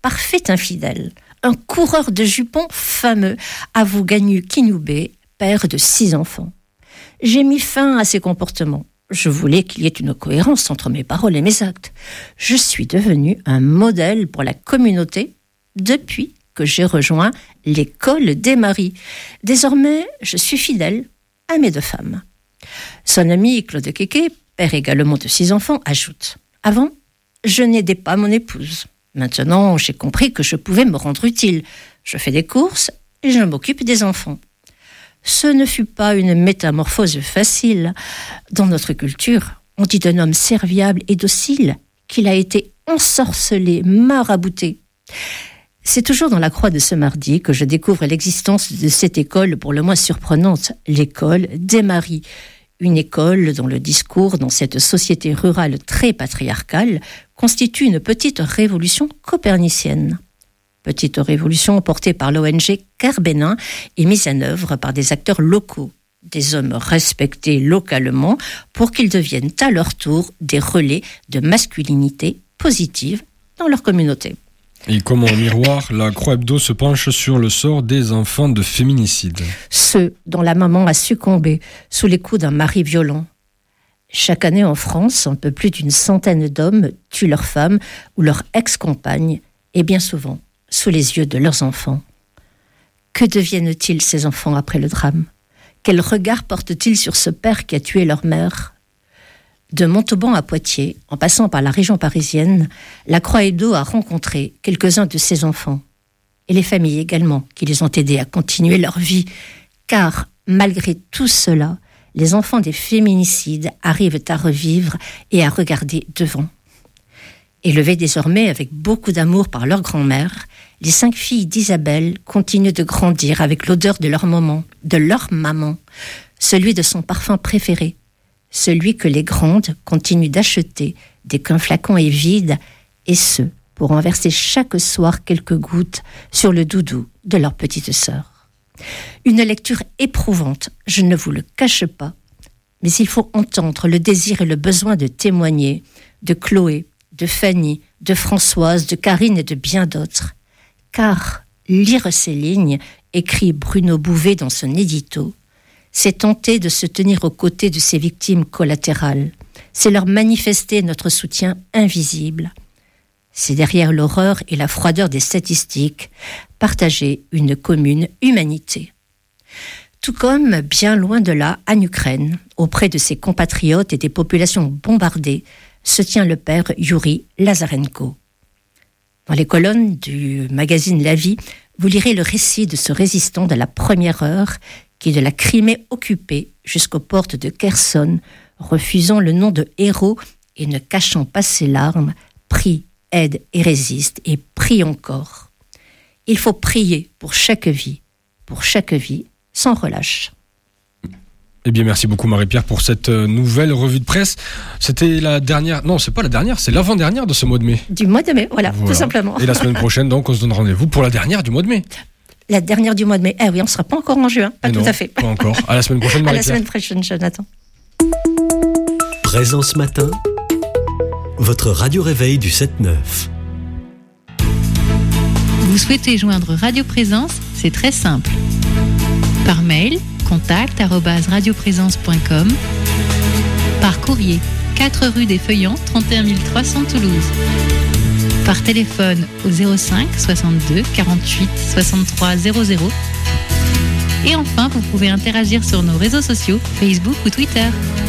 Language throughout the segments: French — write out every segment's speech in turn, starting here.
parfait infidèle, un coureur de jupons fameux, Avoganu Kinube, père de 6 enfants. J'ai mis fin à ces comportements. Je voulais qu'il y ait une cohérence entre mes paroles et mes actes. Je suis devenu un modèle pour la communauté depuis que j'ai rejoint l'école des maris. Désormais, je suis fidèle à mes 2 femmes. Son ami Claude Keke, père également de 6 enfants, ajoute « Avant, je n'aidais pas mon épouse. Maintenant, j'ai compris que je pouvais me rendre utile. Je fais des courses et je m'occupe des enfants. » Ce ne fut pas une métamorphose facile. Dans notre culture, on dit d'un homme serviable et docile qu'il a été ensorcelé, marabouté. C'est toujours dans la croix de ce mardi que je découvre l'existence de cette école pour le moins surprenante, l'école des maris. Une école dont le discours, dans cette société rurale très patriarcale, constitue une petite révolution copernicienne. Petite révolution portée par l'ONG Carbénin et mise en œuvre par des acteurs locaux, des hommes respectés localement pour qu'ils deviennent à leur tour des relais de masculinité positive dans leur communauté. Et comme en miroir, la Croix Hebdo se penche sur le sort des enfants de féminicide. Ceux dont la maman a succombé sous les coups d'un mari violent. Chaque année en France, un peu plus d'une centaine d'hommes tuent leurs femmes ou leurs ex-compagnes, et bien souvent sous les yeux de leurs enfants. Que deviennent-ils ces enfants après le drame ? Quel regard portent-ils sur ce père qui a tué leur mère ? De Montauban à Poitiers, en passant par la région parisienne, la Croix Hebdo a rencontré quelques-uns de ces enfants. Et les familles également, qui les ont aidés à continuer leur vie. Car, malgré tout cela, les enfants des féminicides arrivent à revivre et à regarder devant. Élevées désormais avec beaucoup d'amour par leur grand-mère, les 5 filles d'Isabelle continuent de grandir avec l'odeur de leur maman, celui de son parfum préféré, celui que les grandes continuent d'acheter dès qu'un flacon est vide, et ce, pour en verser chaque soir quelques gouttes sur le doudou de leur petite sœur. Une lecture éprouvante, je ne vous le cache pas, mais il faut entendre le désir et le besoin de témoigner de Chloé, de Fanny, de Françoise, de Karine et de bien d'autres. Car lire ces lignes, écrit Bruno Bouvet dans son édito, c'est tenter de se tenir aux côtés de ces victimes collatérales. C'est leur manifester notre soutien invisible. C'est derrière l'horreur et la froideur des statistiques, partager une commune humanité. Tout comme, bien loin de là, en Ukraine, auprès de ses compatriotes et des populations bombardées, se tient le père Yuri Lazarenko. Dans les colonnes du magazine La Vie, vous lirez le récit de ce résistant de la première heure qui, de la Crimée occupée jusqu'aux portes de Kherson, refusant le nom de héros et ne cachant pas ses larmes, prie, aide et résiste, et prie encore. Il faut prier pour chaque vie, sans relâche. Eh bien, merci beaucoup Marie-Pierre pour cette nouvelle revue de presse. C'était la dernière, non, c'est pas la dernière, c'est l'avant-dernière de ce mois de mai. Du mois de mai, voilà. Tout simplement. Et la semaine prochaine, donc, on se donne rendez-vous pour la dernière du mois de mai. La dernière du mois de mai. Eh oui, on ne sera pas encore en juin, pas tout à fait. Pas encore. À la semaine prochaine, Marie-Pierre. À la semaine prochaine, Jonathan. Présence Matin, votre radio-réveil du 7-9. Vous souhaitez joindre Radio Présence ? C'est très simple. Par mail, contact@radioprésence.com. Par courrier, 4 rue des Feuillants, 31 300 Toulouse. Par téléphone au 05 62 48 63 00. Et enfin, vous pouvez interagir sur nos réseaux sociaux, Facebook ou Twitter.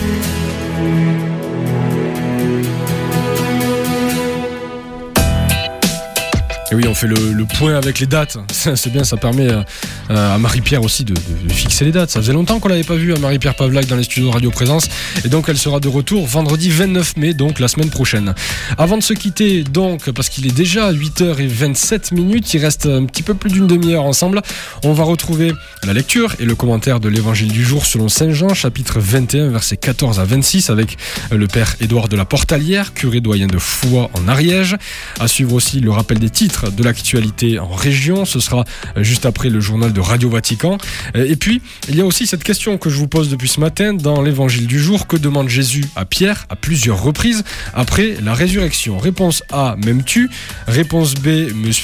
Et oui, on fait le point avec les dates. C'est bien, ça permet à Marie-Pierre aussi de fixer les dates. Ça faisait longtemps qu'on l'avait pas vue, à Marie-Pierre Pavlac dans les studios de Radio Présence. Et donc, elle sera de retour vendredi 29 mai, donc la semaine prochaine. Avant de se quitter, donc, parce qu'il est déjà 8h27, il reste un petit peu plus d'une demi-heure ensemble. On va retrouver la lecture et le commentaire de l'évangile du jour selon Saint Jean, chapitre 21, versets 14 à 26, avec le père Édouard de la Portalière, curé doyen de Foix en Ariège. À suivre aussi le rappel des titres de l'actualité en région, ce sera juste après le journal de Radio Vatican. Et puis, il y a aussi cette question que je vous pose depuis ce matin dans l'évangile du jour. Que demande Jésus à Pierre à plusieurs reprises après la résurrection ? Réponse A, m'aimes-tu ? Réponse B, me